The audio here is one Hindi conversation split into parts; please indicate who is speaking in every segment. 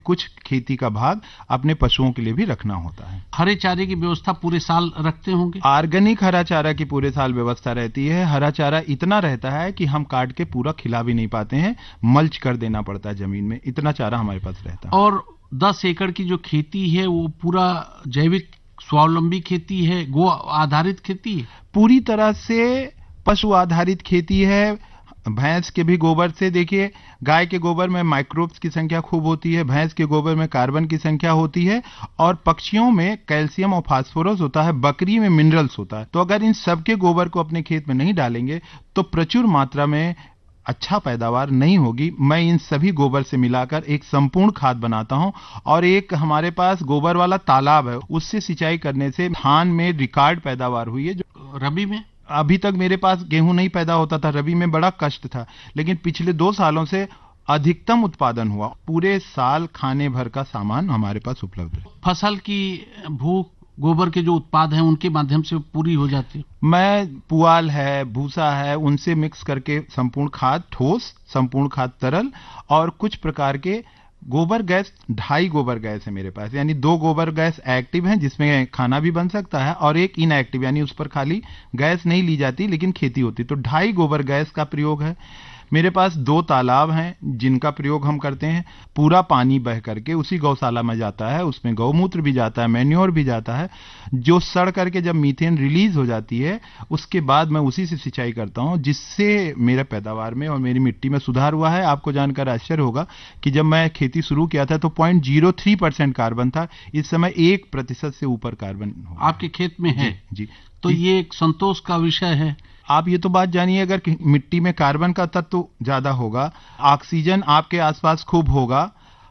Speaker 1: कुछ खेती का भाग अपने पशुओं के लिए भी रखना होता है।
Speaker 2: हरे चारे की व्यवस्था पूरे साल रखते होंगे?
Speaker 1: ऑर्गेनिक हरा चारा की पूरे साल व्यवस्था रहती है। हरा चारा इतना रहता है कि हम काट के पूरा खिला भी नहीं पाते हैं, मल्च कर देना पड़ता है जमीन में, इतना चारा हमारे पास रहता है।
Speaker 2: और 10 एकड़ की जो खेती है वो पूरा जैविक स्वावलंबी खेती है, गो आधारित खेती है?
Speaker 1: पूरी तरह से पशु आधारित खेती है। भैंस के भी गोबर से, देखिए गाय के गोबर में माइक्रोब्स की संख्या खूब होती है, भैंस के गोबर में कार्बन की संख्या होती है, और पक्षियों में कैल्शियम और फास्फोरस होता है, बकरी में मिनरल्स होता है। तो अगर इन सबके गोबर को अपने खेत में नहीं डालेंगे तो प्रचुर मात्रा में अच्छा पैदावार नहीं होगी। मैं इन सभी गोबर से मिलाकर एक संपूर्ण खाद बनाता हूं, और एक हमारे पास गोबर वाला तालाब है, उससे सिंचाई करने से धान में रिकॉर्ड पैदावार हुई है। जो
Speaker 2: रबी में
Speaker 1: अभी तक मेरे पास गेहूं नहीं पैदा होता था, रबी में बड़ा कष्ट था, लेकिन पिछले 2 सालों से अधिकतम उत्पादन हुआ। पूरे साल खाने भर का सामान हमारे पास उपलब्ध है।
Speaker 2: फसल की भूख गोबर के जो उत्पाद हैं उनके माध्यम से पूरी हो जाती है?
Speaker 1: मैं पुआल है, भूसा है, उनसे मिक्स करके संपूर्ण खाद ठोस, संपूर्ण खाद तरल, और कुछ प्रकार के गोबर गैस, 2.5 गोबर गैस है मेरे पास, यानी 2 गोबर गैस एक्टिव हैं जिसमें खाना भी बन सकता है, और एक इनएक्टिव, यानी उस पर खाली गैस नहीं ली जाती लेकिन खेती होती। तो 2.5 गोबर गैस का प्रयोग है। मेरे पास 2 तालाब हैं जिनका प्रयोग हम करते हैं। पूरा पानी बह करके उसी गौशाला में जाता है, उसमें गौमूत्र भी जाता है, मैन्योर भी जाता है, जो सड़ करके जब मीथेन रिलीज हो जाती है उसके बाद मैं उसी से सिंचाई करता हूं, जिससे मेरे पैदावार में और मेरी मिट्टी में सुधार हुआ है। आपको जानकर आश्चर्य होगा कि जब मैं खेती शुरू किया था तो 0.03% कार्बन था, इस समय 1% से ऊपर कार्बन
Speaker 2: आपके खेत में है।
Speaker 1: जी।
Speaker 2: तो ये एक संतोष का विषय है।
Speaker 1: आप ये तो बात जानिए, अगर मिट्टी में कार्बन का तत्व ज्यादा होगा, ऑक्सीजन आपके आसपास खूब होगा,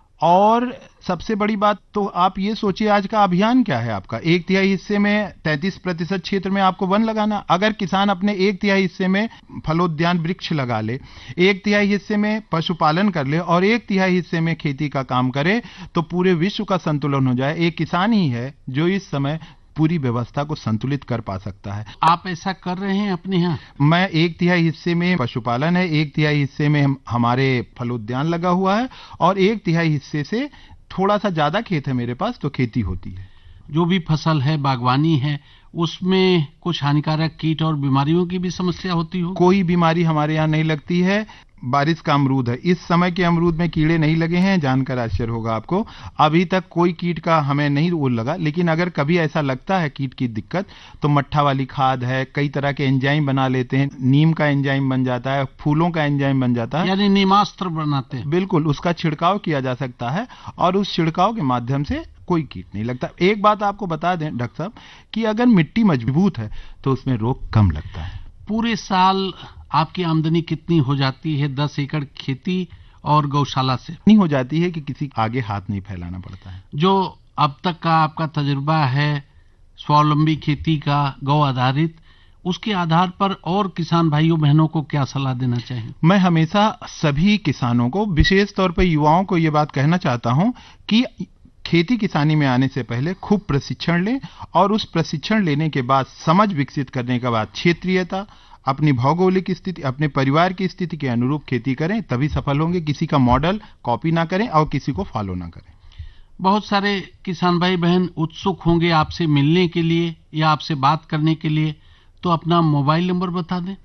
Speaker 1: और सबसे बड़ी बात तो आप ये सोचिए आज का अभियान क्या है आपका, 1/3 हिस्से में 33% क्षेत्र में आपको वन लगाना। अगर किसान अपने 1/3 हिस्से में फलोद्यान वृक्ष लगा ले, 1/3 हिस्से में पशुपालन कर ले, और 1/3 हिस्से में खेती का काम करे, तो पूरे विश्व का संतुलन हो जाए। एक किसान ही है जो इस समय पूरी व्यवस्था को संतुलित कर पा सकता है।
Speaker 2: आप ऐसा कर रहे हैं अपने यहाँ?
Speaker 1: मैं 1/3 हिस्से में पशुपालन है, 1/3 हिस्से में हमारे फलोद्यान लगा हुआ है, और 1/3 हिस्से से थोड़ा सा ज्यादा खेत है मेरे पास, तो खेती होती है।
Speaker 2: जो भी फसल है, बागवानी है, उसमें कुछ हानिकारक कीट और बीमारियों की भी समस्या होती हो?
Speaker 1: कोई बीमारी हमारे यहाँ नहीं लगती है। बारिश का अमरूद है, इस समय के अमरूद में कीड़े नहीं लगे हैं, जानकर आश्चर्य होगा आपको। अभी तक कोई कीट का हमें नहीं वो लगा, लेकिन अगर कभी ऐसा लगता है कीट की दिक्कत, तो मट्ठा वाली खाद है, कई तरह के एंजाइम बना लेते हैं, नीम का एंजाइम बन जाता है, फूलों का एंजाइम बन जाता है,
Speaker 2: यानी नीमास्त्र बनाते हैं।
Speaker 1: बिल्कुल, उसका छिड़काव किया जा सकता है, और उस छिड़काव के माध्यम से कोई कीट नहीं लगता। एक बात आपको बता दें डॉक्टर साहब, कि अगर मिट्टी मजबूत है तो उसमें रोग कम लगता है।
Speaker 2: पूरे साल आपकी आमदनी कितनी हो जाती है 10 एकड़ खेती और गौशाला से?
Speaker 1: नहीं हो जाती है कि किसी आगे हाथ नहीं फैलाना पड़ता है।
Speaker 2: जो अब तक का आपका तजुर्बा है स्वावलंबी खेती का, गौ आधारित, उसके आधार पर और किसान भाइयों बहनों को क्या सलाह देना चाहिए?
Speaker 1: मैं हमेशा सभी किसानों को, विशेष तौर पर युवाओं को ये बात कहना चाहता हूं कि खेती किसानी में आने से पहले खूब प्रशिक्षण लें, और उस प्रशिक्षण लेने के बाद, समझ विकसित करने के बाद, क्षेत्रीयता, अपनी भौगोलिक स्थिति, अपने परिवार की स्थिति के अनुरूप खेती करें, तभी सफल होंगे। किसी का मॉडल कॉपी ना करें और किसी को फॉलो ना करें।
Speaker 2: बहुत सारे किसान भाई बहन उत्सुक होंगे आपसे मिलने के लिए या आपसे बात करने के लिए, तो अपना मोबाइल नंबर बता दें।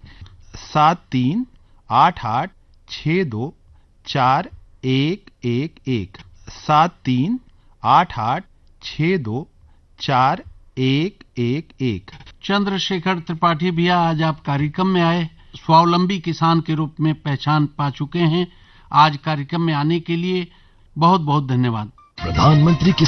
Speaker 1: 7388624111 7388624111।
Speaker 2: चंद्रशेखर त्रिपाठी भैया, आज आप कार्यक्रम में आए, स्वावलंबी किसान के रूप में पहचान पा चुके हैं। आज कार्यक्रम में आने के लिए बहुत बहुत धन्यवाद।
Speaker 3: प्रधानमंत्री